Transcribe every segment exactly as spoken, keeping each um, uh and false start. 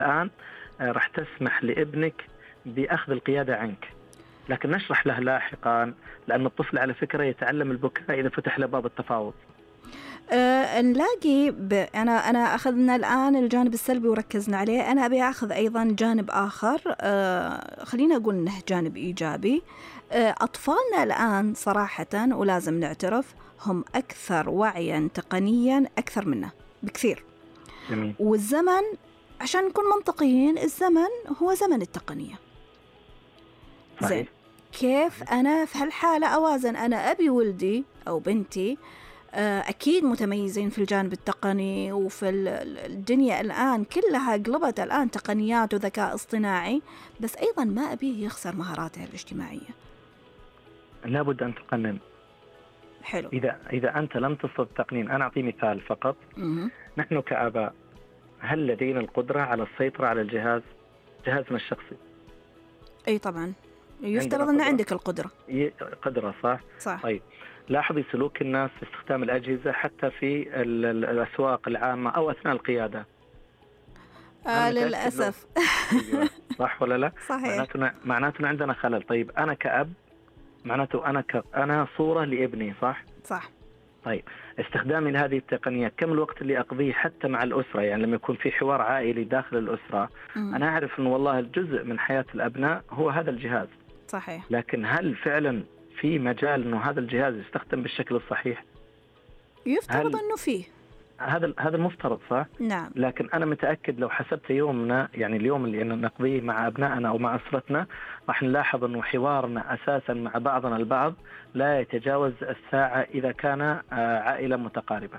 الآن آه، راح تسمح لابنك بأخذ القيادة عنك، لكن نشرح له لاحقا، لأن الطفل على فكرة يتعلم البكاء إذا فتح له باب التفاوض. أه نلاقي ب... أنا أنا أخذنا الآن الجانب السلبي وركزنا عليه. أنا أبي أخذ أيضا جانب آخر، أه خلينا أقول إنه جانب إيجابي. أه أطفالنا الآن صراحة ولازم نعترف هم أكثر وعيا تقنيا أكثر منا بكثير. جميل. والزمن عشان نكون منطقيين، الزمن هو زمن التقنية. زين، كيف أنا في هالحالة أوازن؟ أنا أبي ولدي أو بنتي أكيد متميزين في الجانب التقني، وفي الدنيا الآن كلها قلبت الآن تقنيات وذكاء اصطناعي، بس أيضا ما أبيه يخسر مهاراته الاجتماعية. لابد أن تقنن. حلو. إذا إذا أنت لم تصل تقنين، أنا أعطي مثال فقط. م- نحن كآباء هل لدينا القدرة على السيطرة على الجهاز جهازنا الشخصي؟ أي طبعا، يفترض أن عندك القدرة. قدرة صح؟ صح. طيب لاحظي سلوك الناس في استخدام الأجهزة حتى في الأسواق العامة أو أثناء القيادة. آه للأسف. أيوة. صح ولا لا؟ صحيح. معناته معناته عندنا خلل. طيب أنا كأب معناته أنا ك... أنا صورة لابني، صح؟ صح. طيب استخدامي لهذه التقنية، كم الوقت اللي أقضيه حتى مع الأسرة؟ يعني لما يكون في حوار عائلي داخل الأسرة، م- أنا أعرف أنه والله الجزء من حياة الأبناء هو هذا الجهاز. صحيح. لكن هل فعلا في مجال أنه هذا الجهاز يستخدم بالشكل الصحيح؟ يفترض أنه فيه، هذا هذا المفترض صح؟ نعم. لكن أنا متأكد لو حسبت يومنا، يعني اليوم اللي نقضيه مع أبنائنا أو مع أسرتنا، راح نلاحظ أنه حوارنا أساسا مع بعضنا البعض لا يتجاوز الساعة إذا كان عائلة متقاربة.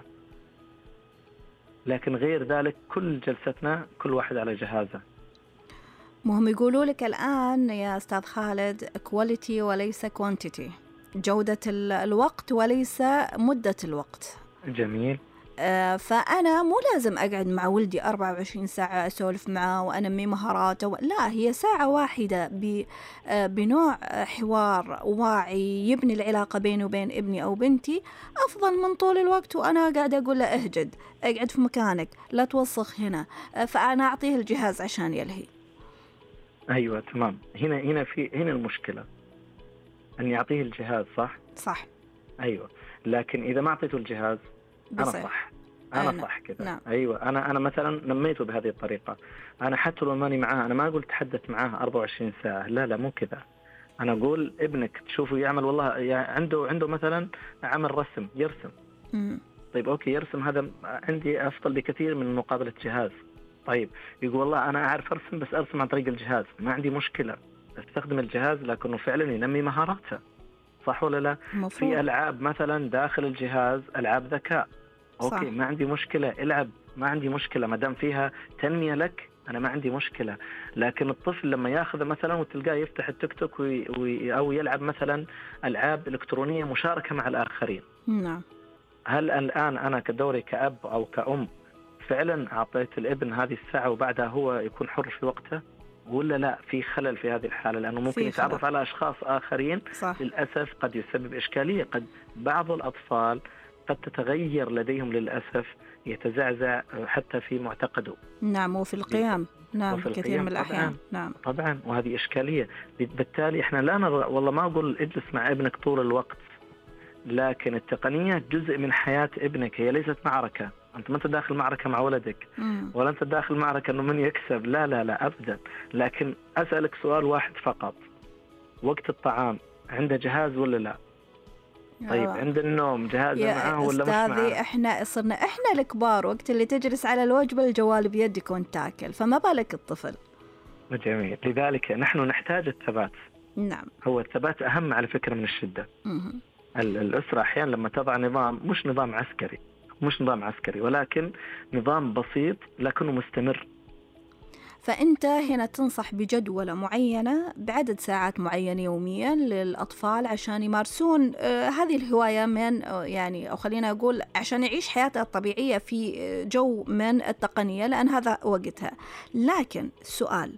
لكن غير ذلك كل جلستنا كل واحد على جهازه. مهم يقولوا لك الآن يا أستاذ خالد quality وليس quantity، جودة الوقت وليس مدة الوقت. جميل. آه فأنا مو لازم أقعد مع ولدي أربعة وعشرين ساعة أسولف معه وأنمي مهاراته و... لا، هي ساعة واحدة ب... آه بنوع حوار واعي يبني العلاقة بيني وبين ابني أو بنتي أفضل من طول الوقت وأنا قاعدة أقول له اهجد، اقعد في مكانك، لا توسخ هنا. آه فأنا أعطيه الجهاز عشان يلهي. أيوة تمام. هنا هنا في هنا المشكلة أن يعطيه الجهاز، صح؟ صح. أيوة. لكن إذا ما أعطيته الجهاز أنا بصير. صح أنا أنا. صح كذا. نعم. أيوة أنا أنا مثلا نميته بهذه الطريقة. أنا حتى لو ماني معاه، أنا ما أقول تحدث معاه أربعة وعشرين ساعة، لا لا مو كذا. أنا أقول ابنك تشوفه يعمل، والله يعني عنده عنده مثلا عمل رسم يرسم. م- طيب أوكي يرسم، هذا عندي أفضل بكثير من مقابلة جهاز. طيب يقول والله أنا أعرف أرسم بس أرسم عن طريق الجهاز، ما عندي مشكلة استخدم الجهاز، لكنه فعلا ينمي مهاراته، صح ولا لا؟ مفروض. في ألعاب مثلا داخل الجهاز ألعاب ذكاء، أوكي صح. ما عندي مشكلة العب، ما عندي مشكلة ما دام فيها تنمية لك، أنا ما عندي مشكلة. لكن الطفل لما ياخذ مثلا وتلقاه يفتح التيك توك وي وي أو يلعب مثلا ألعاب إلكترونية مشاركة مع الآخرين، نعم. هل الآن أنا كدوري كأب أو كأم فعلا أعطيت الابن هذه الساعة وبعدها هو يكون حر في وقته، ولا لا في خلل في هذه الحالة؟ لأنه ممكن يتعرف على أشخاص آخرين. صح. للأسف قد يسبب إشكالية، قد بعض الأطفال قد تتغير لديهم للأسف، يتزعزع حتى في معتقده. نعم، وفي القيام. نعم، وفي كثير القيام من الأحيان. طبعاً. نعم طبعا، وهذه إشكالية. بالتالي إحنا لا نرى، والله ما أقول اجلس مع ابنك طول الوقت، لكن التقنية جزء من حياة ابنك، هي ليست معركة. أنت ما أنت داخل معركة مع ولدك، مم. ولا أنت داخل معركة أنه من يكسب، لا لا لا أبدا. لكن أسألك سؤال واحد فقط، وقت الطعام عنده جهاز ولا لا؟ طيب آه. عند النوم جهاز معاه ولا مش معاه؟ يا أستاذي إحنا صرنا إحنا الكبار وقت اللي تجلس على الوجبة الجوال بيدك وانت تاكل، فما بالك الطفل. جميل. لذلك نحن نحتاج الثبات. نعم. هو الثبات أهم على فكرة من الشدة. مم. الأسرة أحيانا لما تضع نظام، مش نظام عسكري مش نظام عسكري ولكن نظام بسيط لكنه مستمر. فأنت هنا تنصح بجدولة معينة بعدد ساعات معينة يوميا للأطفال عشان يمارسون آه هذه الهواية من آه يعني أو خلينا أقول عشان يعيش حياته الطبيعية في جو من التقنية، لأن هذا وقتها. لكن السؤال،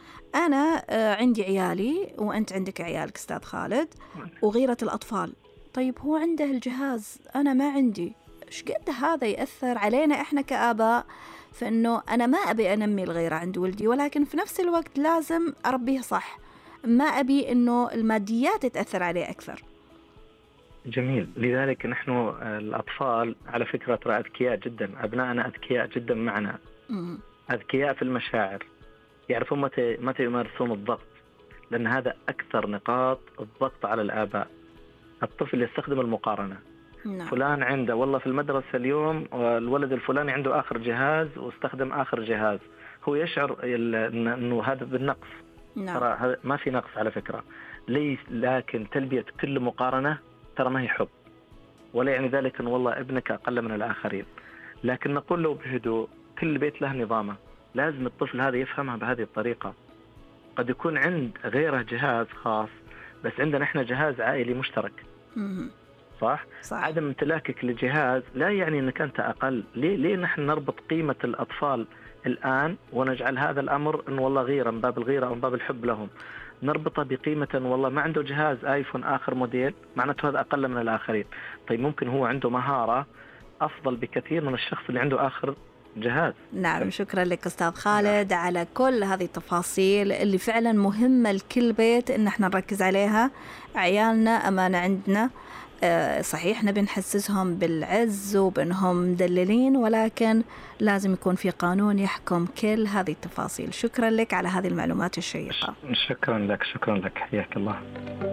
أنا آه عندي عيالي وأنت عندك عيالك أستاذ خالد، وغيرة الأطفال، طيب هو عنده الجهاز أنا ما عندي، إيش قد هذا يأثر علينا إحنا كآباء فإنه أنا ما أبي أنمي الغيرة عند ولدي، ولكن في نفس الوقت لازم أربيه صح، ما أبي إنه الماديات تأثر عليه أكثر. جميل. لذلك نحن الأطفال على فكرة ترى أذكياء جدا، أبنائنا أذكياء جدا معنا، مم. أذكياء في المشاعر، يعرفون متى متى يمارسون الضغط، لأن هذا أكثر نقاط الضغط على الآباء. الطفل يستخدم المقارنة. نعم. فلان عنده والله في المدرسة اليوم والولد الفلاني عنده آخر جهاز واستخدم آخر جهاز، هو يشعر أنه هذا بالنقص. نعم. ترى ما في نقص على فكرة، ليس، لكن تلبية كل مقارنة ترى ما هي حب، ولا يعني ذلك أن والله ابنك أقل من الآخرين، لكن نقول له بهدوء كل بيت له نظامه، لازم الطفل هذا يفهمها بهذه الطريقة. قد يكون عند غيره جهاز خاص، بس عندنا احنا جهاز عائلي مشترك. مم. صح؟ صح. عدم امتلاكك لجهاز لا يعني أنك أنت أقل. ليه, ليه نحن نربط قيمة الأطفال الآن ونجعل هذا الأمر أنه والله غيرة من باب الغيرة أو من باب الحب لهم، نربطه بقيمة والله ما عنده جهاز آيفون آخر موديل معناته هذا أقل من الآخرين. طيب ممكن هو عنده مهارة أفضل بكثير من الشخص اللي عنده آخر جهاز. نعم. شكرا لك أستاذ خالد على كل هذه التفاصيل اللي فعلا مهمة لكل بيت إن احنا نركز عليها. عيالنا أمانة عندنا، صحيح نبي نحسسهم بالعز وبأنهم مدللين، ولكن لازم يكون في قانون يحكم كل هذه التفاصيل. شكرا لك على هذه المعلومات الشيقة. شكرا لك. شكرا لك. حياك الله.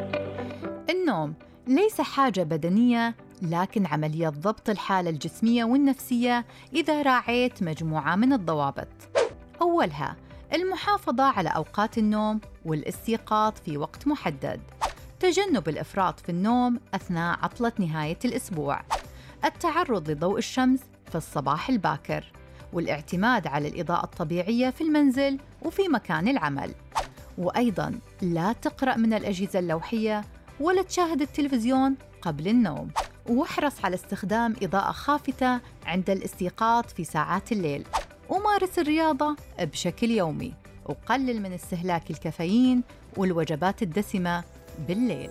النوم ليس حاجة بدنية، لكن عملية ضبط الحالة الجسمية والنفسية إذا راعيت مجموعة من الضوابط. أولها المحافظة على أوقات النوم والاستيقاظ في وقت محدد، تجنب الإفراط في النوم أثناء عطلة نهاية الأسبوع، التعرض لضوء الشمس في الصباح الباكر، والاعتماد على الإضاءة الطبيعية في المنزل وفي مكان العمل. وأيضاً لا تقرأ من الأجهزة اللوحية ولا تشاهد التلفزيون قبل النوم، واحرص على استخدام إضاءة خافتة عند الاستيقاظ في ساعات الليل، ومارس الرياضة بشكل يومي، وقلل من استهلاك الكافيين والوجبات الدسمة بالليل.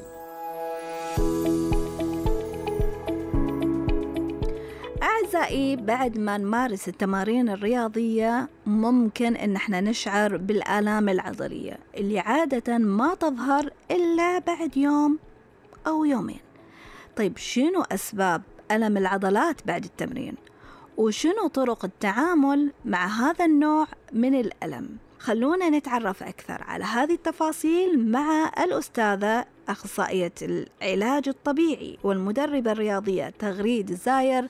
أعزائي، بعد ما نمارس التمارين الرياضية ممكن إن احنا نشعر بالآلام العضلية اللي عادة ما تظهر إلا بعد يوم أو يومين. طيب شنو أسباب ألم العضلات بعد التمرين؟ وشنو طرق التعامل مع هذا النوع من الألم؟ خلونا نتعرف أكثر على هذه التفاصيل مع الأستاذة أخصائية العلاج الطبيعي والمدربة الرياضية تغريد الزاير.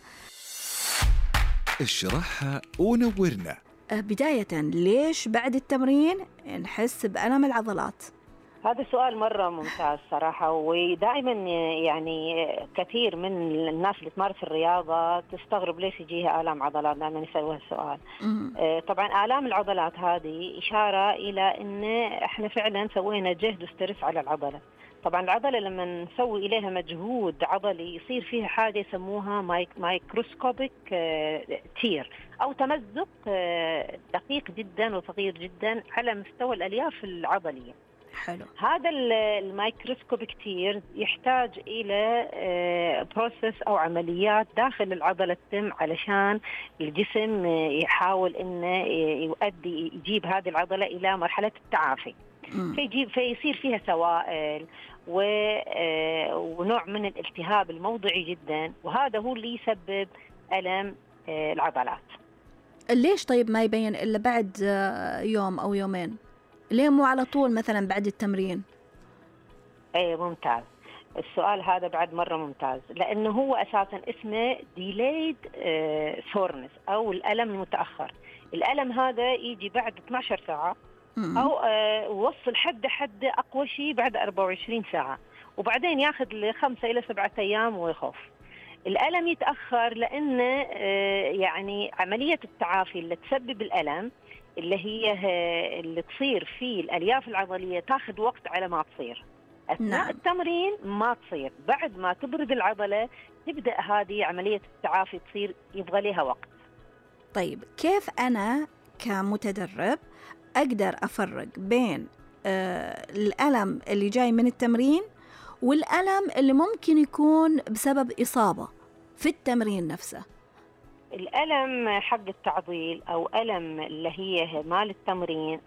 اشرحها ونورنا. بداية، ليش بعد التمرين نحس بألم العضلات؟ هذا سؤال مرة ممتاز صراحة، ودائما يعني كثير من الناس اللي تمارس الرياضة تستغرب ليش يجيها آلام عضلات لما نسألوا هالسؤال. طبعا آلام العضلات هذه إشارة إلى إن إحنا فعلا سوينا جهد وسترس على العضلة. طبعا العضلة لما نسوي إليها مجهود عضلي يصير فيها حاجة يسموها مايك مايكروسكوبيك تير أو تمزق دقيق جدا وصغير جدا على مستوى الألياف العضلية. حلو. هذا الميكروسكوبيك تير يحتاج إلى بروسيس أو عمليات داخل العضلة تتم علشان الجسم يحاول إنه يؤدي يجيب هذه العضلة إلى مرحلة التعافي. فيجيب فيصير فيها سوائل ونوع من الالتهاب الموضعي جدا، وهذا هو اللي يسبب ألم العضلات. ليش طيب ما يبين إلا بعد يوم أو يومين؟ ليه مو على طول مثلا بعد التمرين؟ ايه ممتاز السؤال هذا، بعد مرة ممتاز، لأنه هو أساسا اسمه delayed soreness أو الألم المتأخر. الألم هذا يجي بعد اثنتي عشرة ساعة أو وصل حد حد أقوى شيء بعد أربعة وعشرين ساعة، وبعدين ياخذ لخمسة إلى سبعة أيام ويخف. الألم يتأخر لأن يعني عملية التعافي اللي تسبب الألم اللي هي اللي تصير في الألياف العضلية تاخذ وقت على ما تصير. أثناء نعم. التمرين ما تصير، بعد ما تبرد العضلة تبدأ هذه عملية التعافي تصير، يبغى لها وقت. طيب كيف أنا كمتدرب أقدر أفرق بين آه الألم اللي جاي من التمرين والألم اللي ممكن يكون بسبب إصابة في التمرين نفسه؟ الألم حق التعضيل أو ألم اللي هي مال التمرين